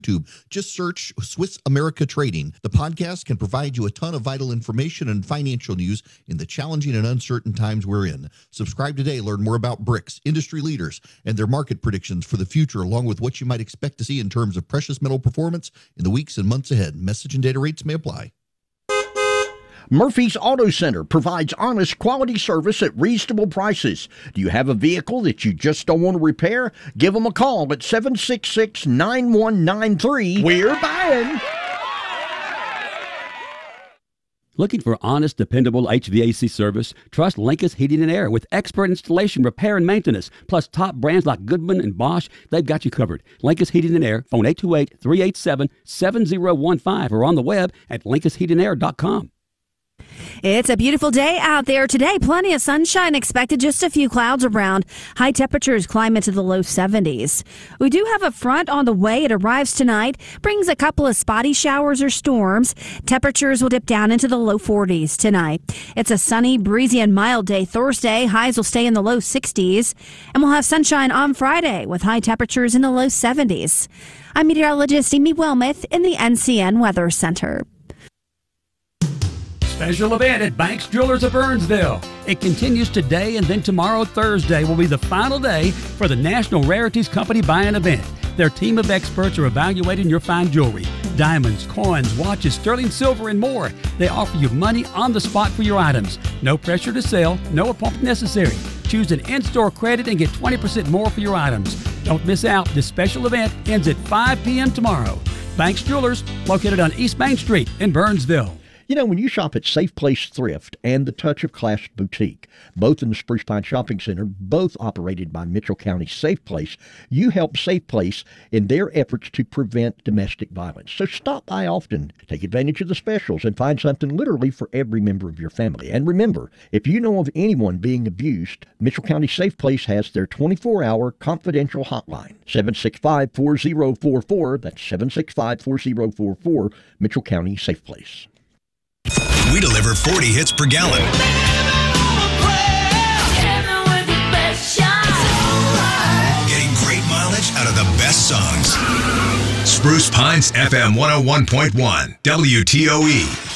YouTube. Just search Swiss America Trading. The podcast can provide you a ton of vital information and financial news in the challenging and uncertain times we're in. Subscribe today. Learn more about BRICS, industry leaders, and their market predictions for the future, along with what you might expect to see in terms of precious metal performance in the weeks and months ahead. Message and data rates may apply. Murphy's Auto Center provides honest, quality service at reasonable prices. Do you have a vehicle that you just don't want to repair? Give them a call at 766-9193. We're buying. Looking for honest, dependable HVAC service? Trust Linkus Heating and Air. With expert installation, repair, and maintenance, plus top brands like Goodman and Bosch, they've got you covered. Linkus Heating and Air, phone 828-387-7015 or on the web at linkusheatingair.com. It's a beautiful day out there today. Plenty of sunshine expected, just a few clouds around. High temperatures climb into the low 70s. We do have a front on the way. It arrives tonight, brings a couple of spotty showers or storms. Temperatures will dip down into the low 40s tonight. It's a sunny, breezy, and mild day Thursday. Highs will stay in the low 60s. And we'll have sunshine on Friday with high temperatures in the low 70s. I'm meteorologist Amy Wilmoth in the NCN Weather Center. Special event at Banks Jewelers of Burnsville. It continues today, and then tomorrow, Thursday, will be the final day for the National Rarities Company Buy-In event. Their team of experts are evaluating your fine jewelry, diamonds, coins, watches, sterling silver, and more. They offer you money on the spot for your items. No pressure to sell, no appointment necessary. Choose an in-store credit and get 20% more for your items. Don't miss out. This special event ends at 5 p.m. tomorrow. Banks Jewelers, located on East Main Street in Burnsville. You know, when you shop at Safe Place Thrift and the Touch of Class Boutique, both in the Spruce Pine Shopping Center, both operated by Mitchell County Safe Place, you help Safe Place in their efforts to prevent domestic violence. So stop by often, take advantage of the specials, and find something literally for every member of your family. And remember, if you know of anyone being abused, Mitchell County Safe Place has their 24-hour confidential hotline, 765-4044. That's 765-4044, Mitchell County Safe Place. We deliver 40 hits per gallon. Getting great mileage out of the best songs. Spruce Pines FM 101.1 WTOE.